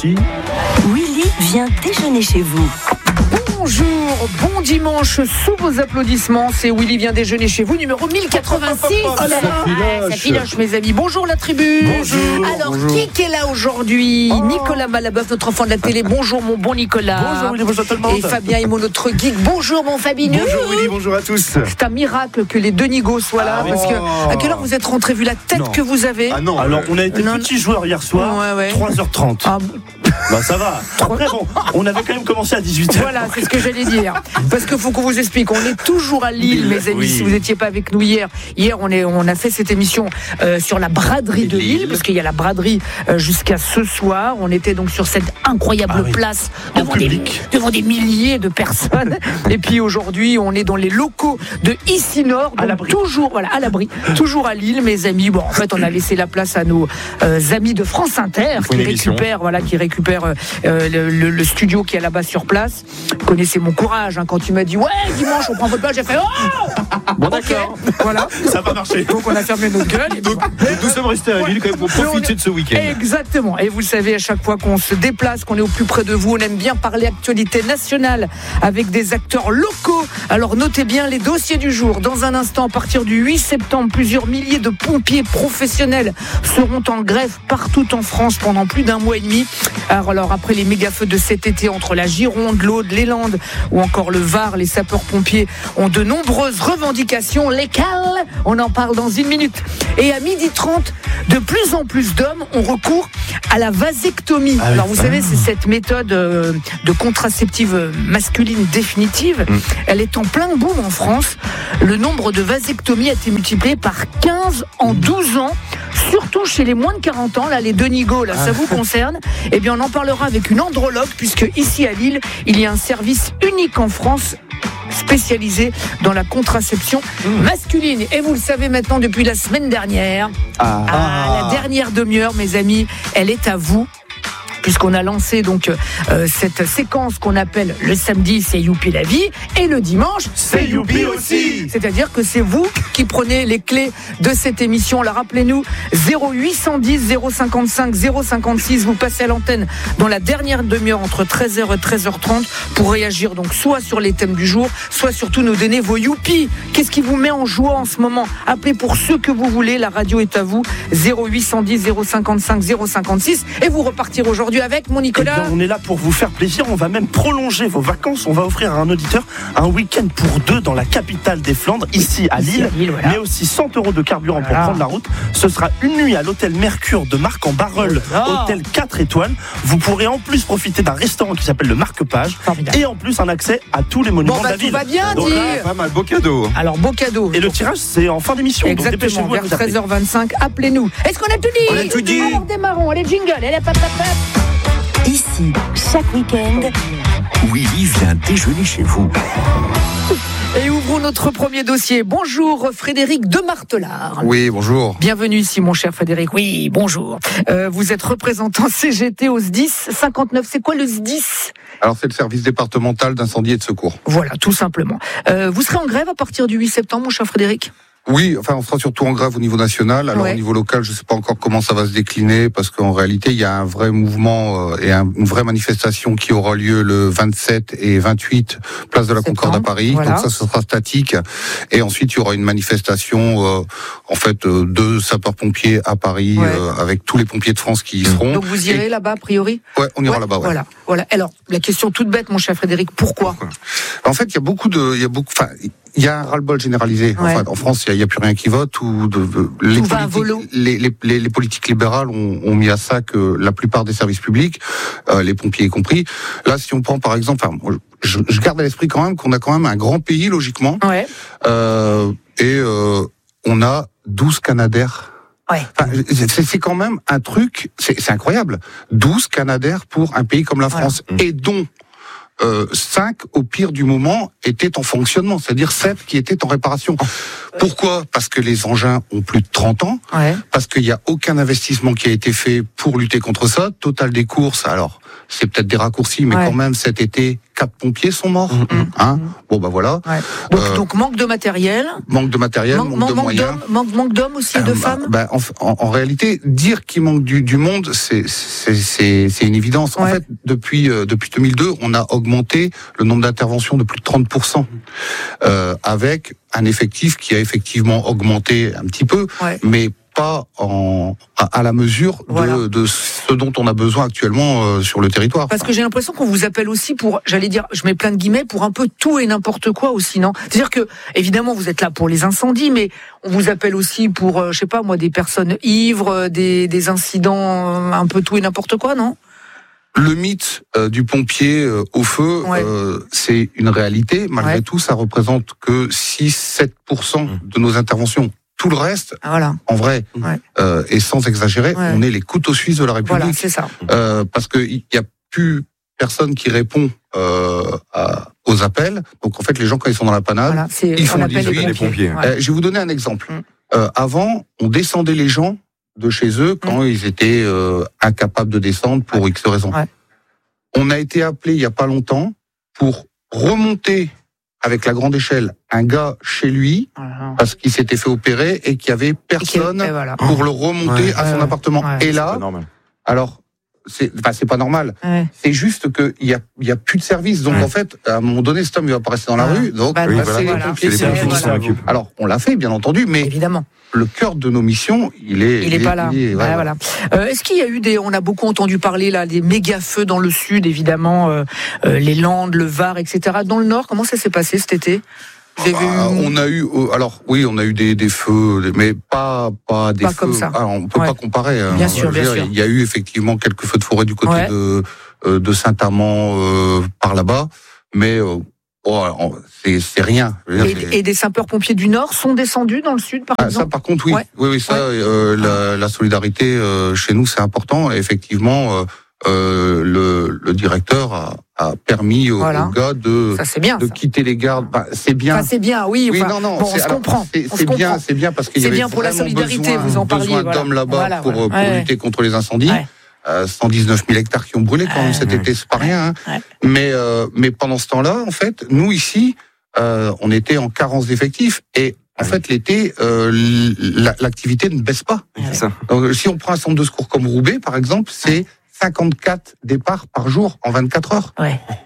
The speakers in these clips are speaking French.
aussi. Willy vient déjeuner chez vous. Bonjour, bon dimanche, sous vos applaudissements, c'est Willy vient déjeuner chez vous, numéro 1086. Ça filoche, mes amis. Bonjour la tribu. Bonjour. Alors, Bonjour. qui est là aujourd'hui? Nicolas Malaboeuf, notre enfant de la télé. Bonjour mon bon Nicolas. Bonjour Willy, bonjour tout le monde. Et Fabien Immo, notre geek. Bonjour mon Fabinho. Bonjour Willy, bonjour à tous. C'est un miracle que les deux Nigos soient là, parce que à quelle heure vous êtes rentrés, vu la tête Non. que vous avez? Ah non, alors on a été petits joueurs hier soir, Ouais. 3h30. Ah, Bah ça va. Après bon, on avait quand même commencé à 18h. Voilà, c'est ce que j'allais dire. Parce qu'il faut qu'on vous explique, on est toujours à Lille, mes amis. Oui. Si vous n'étiez pas avec nous hier, on a fait cette émission sur la braderie de Lille, parce qu'il y a la braderie jusqu'à ce soir. On était donc sur cette incroyable place devant des milliers de personnes. Et puis aujourd'hui, on est dans les locaux de Ici Nord, à l'abri. Toujours à l'abri, toujours à Lille, mes amis. Bon, en fait, on a laissé la place à nos amis de France Inter qui récupèrent le studio qui est là-bas sur place. Vous connaissez mon courage quand tu m'as dit ouais, dimanche on prend votre place, j'ai fait oh Bon d'accord. Voilà, Ça va marcher. donc on a fermé notre gueule. Donc nous sommes restés à Lille quand même pour profiter de ce week-end. Exactement. Et vous le savez, à chaque fois qu'on se déplace, qu'on est au plus près de vous, on aime bien parler actualité nationale avec des acteurs locaux. Alors notez bien les dossiers du jour. Dans un instant, à partir du 8 septembre, plusieurs milliers de pompiers professionnels seront en grève partout en France pendant plus d'un mois et demi. Alors après les méga-feux de cet été entre la Gironde, l'Aude, les Landes ou encore le Var, les sapeurs-pompiers ont de nombreuses revendications. Lesquelles? On en parle dans une minute. Et à 12h30, de plus en plus d'hommes ont recours à la vasectomie. Ah oui. Alors vous savez, c'est cette méthode de contraceptive masculine définitive. Elle est en plein boom en France. Le nombre de vasectomies a été multiplié par 15 en 12 ans. Surtout chez les moins de 40 ans, là, les deux nigauds, là, ça vous concerne. Eh bien, on en parlera avec une andrologue, puisque ici à Lille, il y a un service unique en France spécialisé dans la contraception masculine. Et vous le savez maintenant depuis la semaine dernière, la dernière demi-heure, mes amis, elle est à vous. Puisqu'on a lancé donc cette séquence qu'on appelle le samedi, c'est Youpi la vie, et le dimanche, C'est Youpi aussi. C'est-à-dire que c'est vous qui prenez les clés de cette émission. Alors rappelez-nous, 0810 055 056, vous passez à l'antenne dans la dernière demi-heure entre 13h et 13h30 pour réagir donc soit sur les thèmes du jour, soit surtout nous donner vos Youpi. Qu'est-ce qui vous met en joie en ce moment? Appelez pour ce que vous voulez, la radio est à vous, 0810 055 056, et vous repartirez aujourd'hui avec mon Nicolas. Eh bien, on est là pour vous faire plaisir. On va même prolonger vos vacances. On va offrir à un auditeur un week-end pour deux dans la capitale des Flandres, ici à Lille, voilà. mais aussi 100 € de carburant pour prendre la route. Ce sera une nuit à l'hôtel Mercure de Marc en Barreul, hôtel 4 étoiles. Vous pourrez en plus profiter d'un restaurant qui s'appelle le Marque-Page, Formidable. et en plus un accès à tous les monuments de la Tout ville. va bien Donc dire. là, pas mal, beau cadeau. Alors beau cadeau. Et le tirage, c'est en fin d'émission. Donc Exactement, dépêchez-vous à vers nous appeler. 13h25, appelez-nous. Est-ce qu'on a tout dit? On a tout dit. Alors démarrons, allez jingle, allez pap, pap, pap. Ici, chaque week-end, Willy vient déjeuner chez vous. Et ouvrons notre premier dossier. Bonjour Frédéric de Martelard. Oui, bonjour. Bienvenue ici mon cher Frédéric. Oui, bonjour. Vous êtes représentant CGT au SDIS 59. C'est quoi le SDIS? Alors, c'est le service départemental d'incendie et de secours. Voilà, tout simplement. Vous serez en grève à partir du 8 septembre, mon cher Frédéric? Oui, enfin, on sera surtout en grève au niveau national. Alors, Ouais. au niveau local, je ne sais pas encore comment ça va se décliner, parce qu'en réalité, il y a un vrai mouvement et une vraie manifestation qui aura lieu le 27 et 28, place de la Concorde à Paris. Voilà. Donc ça, ce sera statique. Et ensuite, il y aura une manifestation, de sapeurs-pompiers à Paris, Ouais. avec tous les pompiers de France qui y seront. Donc vous irez là-bas a priori? Ouais, on ira Ouais, là-bas, ouais. Voilà. Alors, la question toute bête, mon cher Frédéric, pourquoi? En fait, il y a un ras-le-bol généralisé. Ouais. Enfin, en France, il y a plus rien qui vote. Les Tout va à volo. les politiques libérales ont mis à sac la plupart des services publics, les pompiers y compris. Là, si on prend par exemple, je garde à l'esprit quand même qu'on a quand même un grand pays logiquement, Ouais. on a 12 Canadaires. Ouais. Enfin, c'est quand même un truc, c'est incroyable. 12 Canadaires pour un pays comme la France, et dont 5, au pire du moment, étaient en fonctionnement, c'est-à-dire 7 qui étaient en réparation. Pourquoi ? Parce que les engins ont plus de 30 ans, parce qu'il n'y a aucun investissement qui a été fait pour lutter contre ça. Total des courses, alors c'est peut-être des raccourcis, mais quand même cet été, 4 pompiers sont morts. Bon bah voilà. Donc manque de matériel. Manque de matériel, manque de moyens. Manque d'hommes aussi et de femmes. En réalité, dire qu'il manque du monde, c'est une évidence. En fait, depuis 2002, on a augmenté le nombre d'interventions de plus de 30%, avec un effectif qui a effectivement augmenté un petit peu, mais pas à la mesure de ce dont on a besoin actuellement sur le territoire. Parce que j'ai l'impression qu'on vous appelle aussi pour, j'allais dire, je mets plein de guillemets, pour un peu tout et n'importe quoi aussi, non ? C'est-à-dire que, évidemment, vous êtes là pour les incendies, mais on vous appelle aussi pour, je sais pas moi, des personnes ivres, des incidents, un peu tout et n'importe quoi, non ? Le mythe du pompier au feu, c'est une réalité. Malgré tout, ça représente que 6-7% de nos interventions. Tout le reste, en vrai, et sans exagérer, on est les couteaux suisses de la République. Voilà, c'est ça. Parce qu'il n'y a plus personne qui répond aux appels. Donc en fait, les gens, quand ils sont dans la panade, ils font les pompiers. Je vais vous donner un exemple. Avant, on descendait les gens de chez eux quand ils étaient incapables de descendre pour X raisons. On a été appelé il n'y a pas longtemps pour remonter avec la grande échelle un gars chez lui parce qu'il s'était fait opérer et qu'il y avait personne pour le remonter à son appartement. Et là, alors c'est pas normal. C'est juste que il y a plus de service. Donc en fait, à un moment donné, cet homme il va pas rester dans la rue. Donc c'est les pompiers qui s'en occupent. Alors on l'a fait, bien entendu, mais évidemment. Le cœur de nos missions, il est pas là. Est-ce qu'il y a eu on a beaucoup entendu parler là des méga feux dans le sud, évidemment, les Landes, le Var, etc. Dans le Nord, comment ça s'est passé cet été ? On a eu, on a eu des feux, mais pas des feux. Comme ça. Alors, on peut pas comparer. Bien sûr. Il y a eu effectivement quelques feux de forêt du côté de Saint-Amand par là-bas, mais c'est rien. Et des sapeurs-pompiers du Nord sont descendus dans le Sud, par exemple ? Ça, par contre, oui. Oui, ça, la solidarité chez nous, c'est important. Et effectivement, le directeur a permis aux gars de quitter les gardes. C'est bien. C'est bien, oui. On se comprend. C'est bien parce qu'il y avait bien pour la solidarité, vous en parliez. Besoin d'hommes là-bas pour lutter contre les incendies. 119 000 hectares qui ont brûlé quand même cet été, c'est pas rien. Mais pendant ce temps-là, en fait, nous ici, on était en carence d'effectifs et en fait l'été, l'activité ne baisse pas. Donc, si on prend un centre de secours comme Roubaix, par exemple, c'est 54 départs par jour en 24 heures.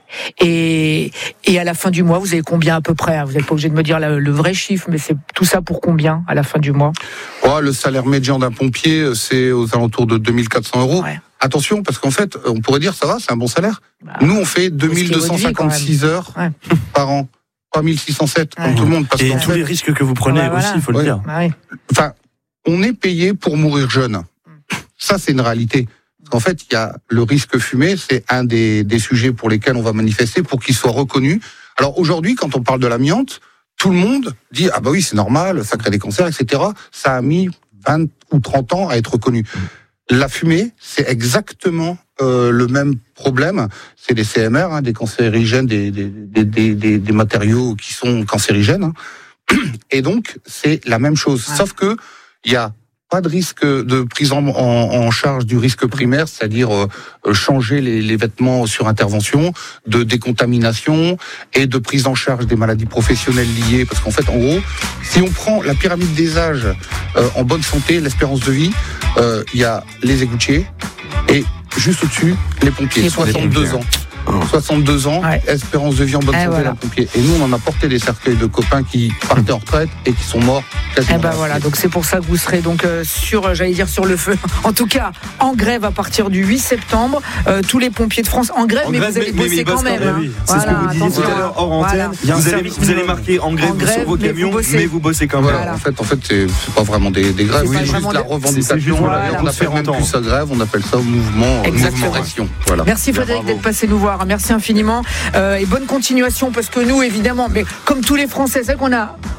Et à la fin du mois, vous avez combien à peu près ? Vous n'êtes pas obligé de me dire le vrai chiffre, mais c'est tout ça pour combien à la fin du mois ? Le salaire médian d'un pompier, c'est aux alentours de 2400 €. Attention, parce qu'en fait, on pourrait dire ça va, c'est un bon salaire. Nous, on fait 2256 heures par an. Pas 1607 comme tout le monde. Parce et tous les risques que vous prenez aussi, il faut le dire. Enfin, on est payé pour mourir jeune. Ça, c'est une réalité. Parce qu'en fait, il y a le risque fumé, c'est un des sujets pour lesquels on va manifester pour qu'il soit reconnu. Alors aujourd'hui, quand on parle de l'amiante, tout le monde dit ah bah oui, c'est normal, ça crée des cancers, etc. Ça a mis 20 ou 30 ans à être reconnu. La fumée, c'est exactement le même problème. C'est des CMR, des cancérigènes, des matériaux qui sont cancérigènes. Et donc, c'est la même chose. Sauf que il y a pas de risque de prise en charge du risque primaire, c'est-à-dire changer les vêtements sur intervention, de décontamination et de prise en charge des maladies professionnelles liées. Parce qu'en fait, en gros, si on prend la pyramide des âges en bonne santé, l'espérance de vie, il y a les égoutiers et juste au-dessus, les pompiers, 62 ans. 62 ans, espérance de vie en bonne santé, la pompier. Et nous, on en a porté des cercueils de copains qui partaient en retraite et qui sont morts quasiment. Donc c'est pour ça que vous serez donc sur le feu. En tout cas, en grève à partir du 8 septembre. Tous les pompiers de France en grève, mais vous allez bosser quand même. C'est ce que vous disiez tout à l'heure hors antenne. Vous allez marquer en grève sur vos camions, mais vous bossez quand même. En fait, c'est pas vraiment des grèves. C'est juste la revendication. On appelle même plus ça grève, on appelle ça mouvement d'action. Merci Frédéric d'être passé nous voir. Merci infiniment et bonne continuation parce que nous évidemment, mais comme tous les Français, c'est vrai qu'on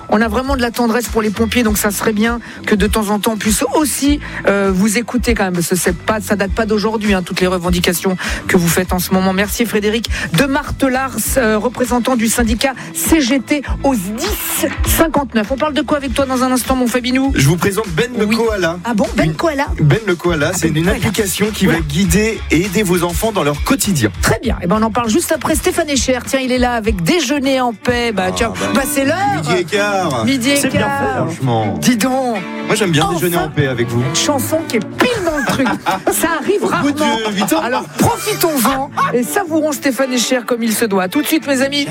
On a vraiment de la tendresse pour les pompiers, donc ça serait bien que de temps en temps on puisse aussi vous écouter quand même, parce que ça date pas d'aujourd'hui, toutes les revendications que vous faites en ce moment. Merci Frédéric de Martelars, représentant du syndicat CGT au 1059. On parle de quoi avec toi dans un instant, mon Fabinou? Je vous présente Ben le Koala. Ah bon, Ben Koala? Ben le Koala, c'est une application qui va guider et aider vos enfants dans leur quotidien. Très bien, et on en parle juste après Stéphane Echer. Tiens, il est là avec Déjeuner en paix. C'est l'heure. Midi et quart. C'est bien fait, franchement. Dis donc. Moi j'aime bien déjeuner en paix avec vous. Une chanson qui est pile dans le truc. Ça arrive rarement. De 8 ans. Alors profitons-en et savourons Stéphane Echer comme il se doit. Tout de suite mes amis.